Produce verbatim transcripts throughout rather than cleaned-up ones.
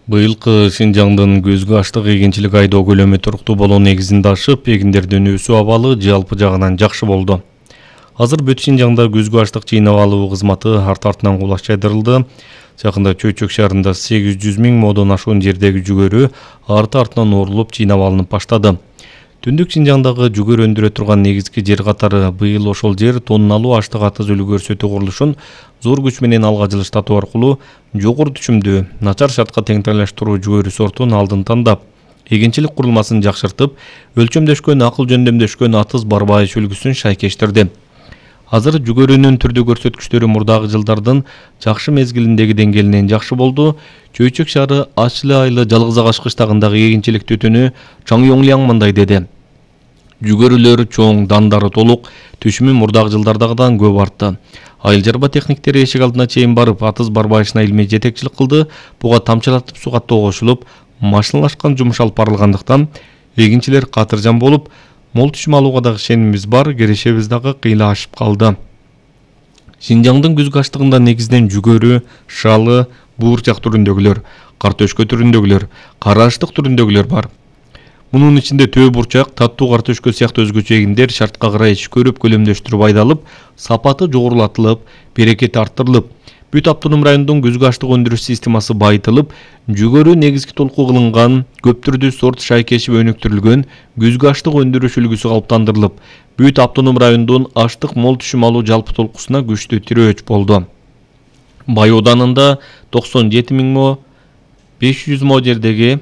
Быйылкы Шинжаңдын көзгө аштык эгинчилик айдоо көлөмү туруктуу болуу негизинде ашып, эгиндердин өсүү абалы жалпы жагынан жакшы болду. Азыр бүт Шинжаңда көзгө аштык жыйнап алуу кызматы арт артынан кулаш жайдырылды. Жакында Чөйчөк шаарында сегиз жүз миң модон ашуун жердеги жүгөрү арты артынан орулуп жыйнап алынып баштады. Түндүк Шинжаңдагы жүгөрү өндүрө турган негизги жер катары быйыл ошол жер тонналуу аштык атыз үлгү көрсөтүү курулушун зор күч менен алга жылыштатуу аркылуу жогору түшүмдүү, начар шартка теңдештирүү жүгөрү сортун алдын тандап, эгинчилик курулмасын жакшыртып, өлчөмдөшкөн, акыл жөндөмдөшкөн атыз барбайыш үлгүсүн шайкештирди. Азыр жүгөрүнүн түрдүү көрсөткүчтөрү мурдагы жылдардын жакшы мезгилиндеги деңгээлинен жакшы болду. Чөйчөк шаары Ачылы айлы Жалгыз Агаш кыштагындагы эгинчилик түтүнү Чаң Йоңлияң мындай деди. Жүгөрүлөр чоң, дандары толук, түшүмү мурдагы жылдардагыдан көп артты. Айыл жарба техниктери эшик алдына чейин барып, атыз барбайышына илмий жетекчилик кылды. Буга тамчылатып суу каттоо кошулуп, машиналашкан жумуш алып барылгандыктан эгинчилер катыржан болуп, мол түшүм алууга дагы ишенимибиз бар, кирешебиз дагы кыйлашып калды. Шинжаңдын күзгү аштыгында негизинен жүгөрү, шалы, буурчак түрүндөгүлөр, картөшкө түрүндөгүлөр, кара аштык түрүндөгүлөр бар. Мунун ичинде төө бурчак, таттуу картөшкө сыяктуу өзгөчө эгиндер шартка карай иш көрүп, көлөмдөштүрүп айдалып, сапаты жогорулатылып, берекети арттырылып, бүт автоном райондун күзгү аштык өндүрүш системасы байытылып, жүгөрү негизги толку кылынган, көп түрдүү сорт шайкешип өнүктүрүлгөн күзгү аштык өндүрүш үлгүсү калыптандырылып, бүт автоном райондун аштык мол түшүм алуу жалпы толкусуна күчтүү тирөөч болду. Бай ауданында токсон жети миң мо беш жүз мо жердеги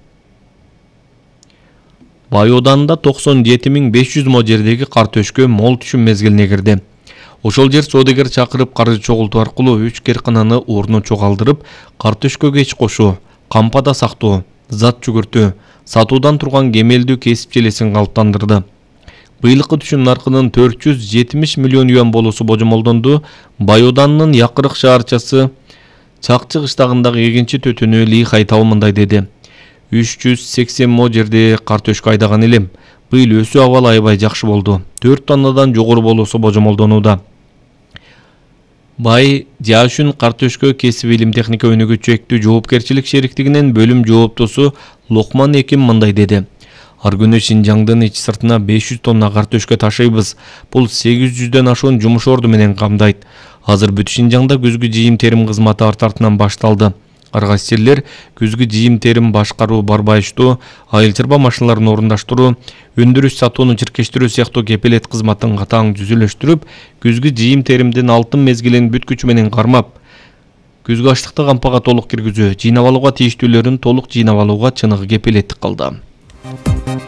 Бай ауданында токсон жети миң беш жүз мо жердеги картөшкө мол түшүм мезгилине кирди. Ошол жер соодагер чакырып каржы чогултуу аркылуу үч керкананы ордуна чогалтырып, картөшкөгө ич кошуу, кампада сактоо, зат жүгүртүү, сатуудан турган кемелдүү кесип желесин калыптандырды. Быйылкы түшүм наркынын төрт жүз жетимиш миллион юан болуусу божомолдонду. Бай ауданынын якырык шаарчасы Чакчы кыштагындагы эгинчи төтүнү Лихай Тау мындай деди. үч жүз сексен мо жерде картөшкө айдаган элем. Быйыл өсүү абалы аябай жакшы болду. төрт тоннадан жогору болуусу божомолдонууда. Бай жашын картөшкө кесип илим техника өнүгүү чектүү жоопкерчилик шериктигинин бөлүм жооптосу Локман Эким мындай деди. Ар күнү Шинжаңдын ич сыртына беш жүз тонна картөшкө ташыйбыз. Бул сегиз жүздөн ашуун жумуш орду менен камдайт. Азыр бүт Шинжаңда күзгү жыйым терим кызматы арт артынан башталды. Ар кайсы жерлер күзгү жыйым терим башкаруу, барбайыштуу, айыл чарба машиналарын орундаштыруу, өндүрүш сатууну чиркештирүү сыяктуу кепилет кызматын катаң түзүлүштүрүп, күзгү жыйым теримдин алтын мезгилин бүт күчү менен кармап, күзгү аштыкты кампага толук киргизүү, жыйнап алууга тийиштүүлөрүн толук жыйнап алууга чыныгы кепилеттик кылды.